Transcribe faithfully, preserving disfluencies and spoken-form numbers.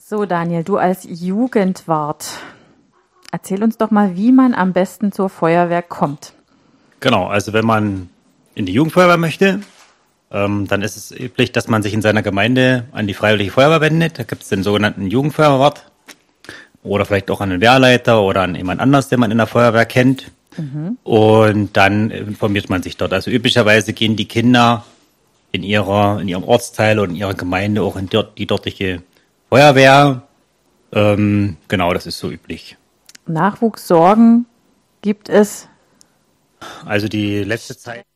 So, Daniel, du als Jugendwart, erzähl uns doch mal, wie man am besten zur Feuerwehr kommt. Genau, also wenn man in die Jugendfeuerwehr möchte, ähm, dann ist es üblich, dass man sich in seiner Gemeinde an die Freiwillige Feuerwehr wendet. Da gibt es den sogenannten Jugendfeuerwart oder vielleicht auch an den Wehrleiter oder an jemand anders, den man in der Feuerwehr kennt. Mhm. Und dann informiert man sich dort. Also üblicherweise gehen die Kinder in ihrer, in ihrem Ortsteil oder in ihrer Gemeinde auch in die dortige Feuerwehr. Ähm, genau, das ist so üblich. Nachwuchssorgen gibt es? Also die letzte Zeit